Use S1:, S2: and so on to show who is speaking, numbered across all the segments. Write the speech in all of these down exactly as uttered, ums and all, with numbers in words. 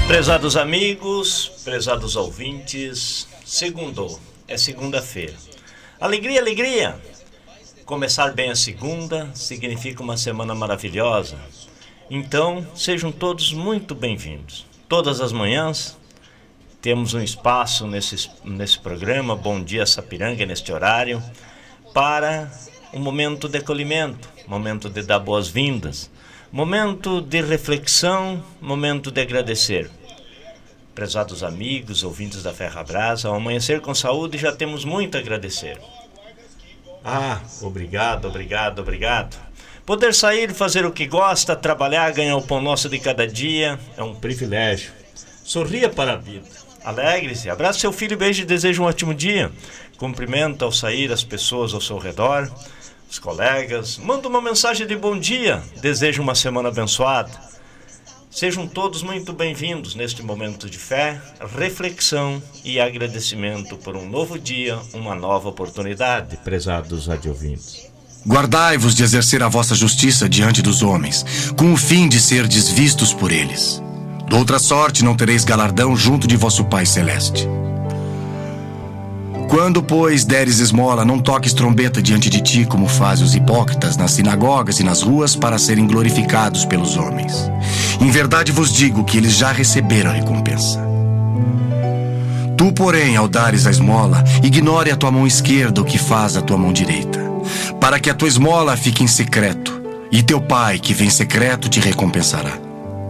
S1: Prezados amigos, prezados ouvintes, segundou, é segunda-feira. Alegria, alegria! Começar bem a segunda significa uma semana maravilhosa. Então, sejam todos muito bem-vindos. Todas as manhãs temos um espaço nesse, nesse programa, Bom Dia Sapiranga, neste horário, para um momento de acolhimento, momento de dar boas-vindas, momento de reflexão, momento de agradecer. Prezados amigos, ouvintes da Ferrabras, ao amanhecer com saúde já temos muito a agradecer. Ah, obrigado, obrigado, obrigado. Poder sair, fazer o que gosta, trabalhar, ganhar o pão nosso de cada dia é um privilégio. Sorria para a vida. Alegre-se, abrace seu filho, beije e deseje um ótimo dia. Cumprimenta ao sair as pessoas ao seu redor, os colegas. Manda uma mensagem de bom dia. Deseja uma semana abençoada. Sejam todos muito bem-vindos neste momento de fé, reflexão e agradecimento por um novo dia, uma nova oportunidade, prezados radiovintes.
S2: Guardai-vos de exercer a vossa justiça diante dos homens, com o fim de serdes vistos por eles. Doutra sorte não tereis galardão junto de vosso Pai Celeste. Quando, pois, deres esmola, não toques trombeta diante de ti, como fazem os hipócritas nas sinagogas e nas ruas, para serem glorificados pelos homens. Em verdade vos digo que eles já receberam a recompensa. Tu, porém, ao dares a esmola, ignore a tua mão esquerda o que faz a tua mão direita, para que a tua esmola fique em secreto, e teu Pai, que vem em secreto, te recompensará.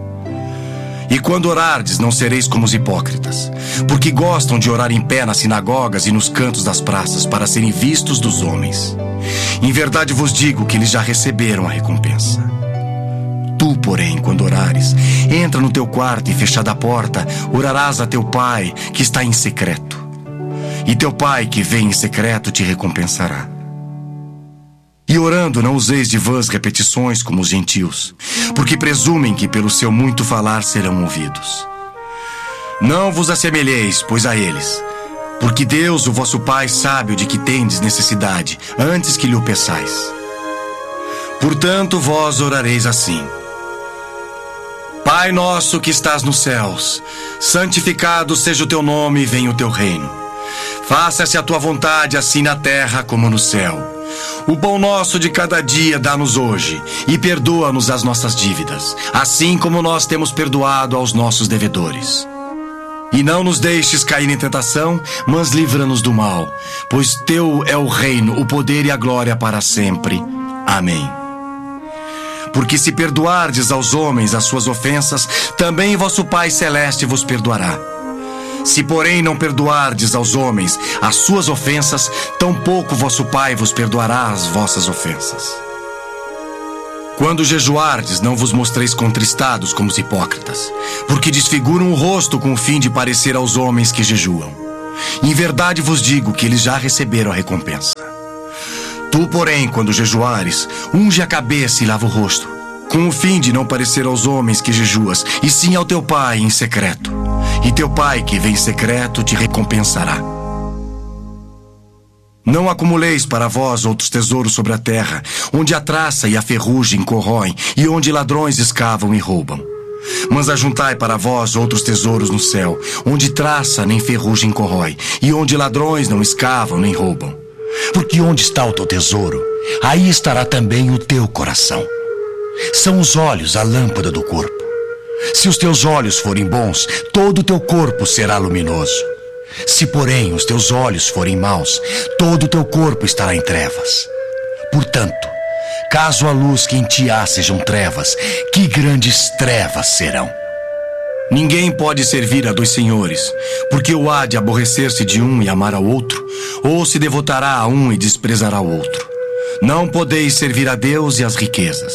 S2: E quando orardes, não sereis como os hipócritas, porque gostam de orar em pé nas sinagogas e nos cantos das praças, para serem vistos dos homens. Em verdade vos digo que eles já receberam a recompensa. Tu, porém, quando orares, entra no teu quarto e, fechada a porta, orarás a teu Pai, que está em secreto. E teu Pai, que vem em secreto, te recompensará. E orando, não useis de vãs repetições como os gentios, porque presumem que pelo seu muito falar serão ouvidos. Não vos assemelheis, pois, a eles, porque Deus, o vosso Pai, sabe o de que tendes necessidade, antes que lhe o peçais. Portanto, vós orareis assim: Pai nosso que estás nos céus, santificado seja o teu nome e venha o teu reino. Faça-se a tua vontade, assim na terra como no céu. O pão nosso de cada dia dá-nos hoje, e perdoa-nos as nossas dívidas, assim como nós temos perdoado aos nossos devedores. E não nos deixes cair em tentação, mas livra-nos do mal, pois teu é o reino, o poder e a glória para sempre. Amém. Porque se perdoardes aos homens as suas ofensas, também vosso Pai Celeste vos perdoará. Se, porém, não perdoardes aos homens as suas ofensas, tampouco vosso Pai vos perdoará as vossas ofensas. Quando jejuardes, não vos mostreis contristados como os hipócritas, porque desfiguram o rosto com o fim de parecer aos homens que jejuam. Em verdade vos digo que eles já receberam a recompensa. Tu, porém, quando jejuares, unge a cabeça e lava o rosto, com o fim de não parecer aos homens que jejuas, e sim ao teu Pai em secreto. E teu Pai, que vem em secreto, te recompensará. Não acumuleis para vós outros tesouros sobre a terra, onde a traça e a ferrugem corroem, e onde ladrões escavam e roubam. Mas ajuntai para vós outros tesouros no céu, onde traça nem ferrugem corrói, e onde ladrões não escavam nem roubam.
S3: Porque onde está o teu tesouro, aí estará também o teu coração. São os olhos a lâmpada do corpo. Se os teus olhos forem bons, todo o teu corpo será luminoso. Se, porém, os teus olhos forem maus, todo o teu corpo estará em trevas. Portanto, caso a luz que em ti há sejam trevas, que grandes trevas serão.
S2: Ninguém pode servir a dois senhores, porque ou há de aborrecer-se de um e amar ao outro, ou se devotará a um e desprezará o outro. Não podeis servir a Deus e às riquezas.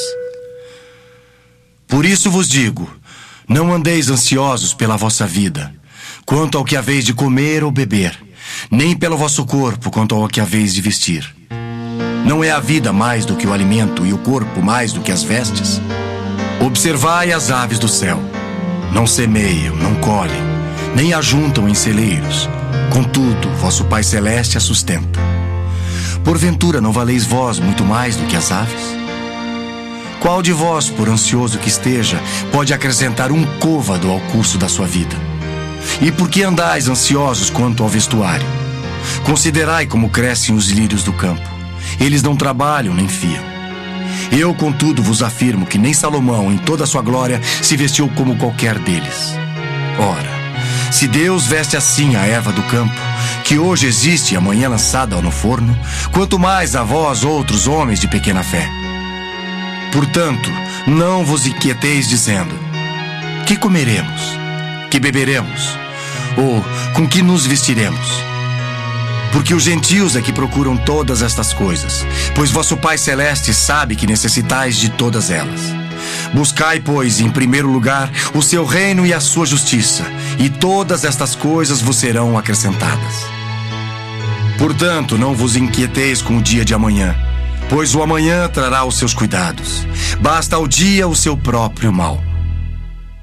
S2: Por isso vos digo, não andeis ansiosos pela vossa vida, quanto ao que haveis de comer ou beber, nem pelo vosso corpo, quanto ao que haveis de vestir. Não é a vida mais do que o alimento e o corpo mais do que as vestes? Observai as aves do céu. Não semeiam, não colhem, nem ajuntam em celeiros. Contudo, vosso Pai Celeste a sustenta. Porventura não valeis vós muito mais do que as aves? Qual de vós, por ansioso que esteja, pode acrescentar um côvado ao curso da sua vida? E por que andais ansiosos quanto ao vestuário? Considerai como crescem os lírios do campo. Eles não trabalham nem fiam. Eu, contudo, vos afirmo que nem Salomão, em toda a sua glória, se vestiu como qualquer deles. Ora, se Deus veste assim a erva do campo, que hoje existe e amanhã lançada no forno, quanto mais a vós, outros homens de pequena fé. Portanto, não vos inquieteis dizendo: que comeremos? Que beberemos? Ou com que nos vestiremos? Porque os gentios é que procuram todas estas coisas, pois vosso Pai Celeste sabe que necessitais de todas elas. Buscai, pois, em primeiro lugar o seu reino e a sua justiça, e todas estas coisas vos serão acrescentadas. Portanto, não vos inquieteis com o dia de amanhã, pois o amanhã trará os seus cuidados. Basta ao dia o seu próprio mal.